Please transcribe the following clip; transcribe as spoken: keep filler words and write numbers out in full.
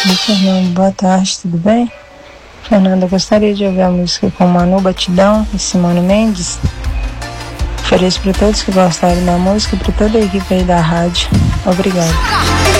Oi, Fernando, boa tarde, tudo bem? Fernando, eu gostaria de ouvir a música com Manu Batidão e Simone Mendes. Ofereço para todos que gostaram da música e para toda a equipe aí da rádio. Obrigado.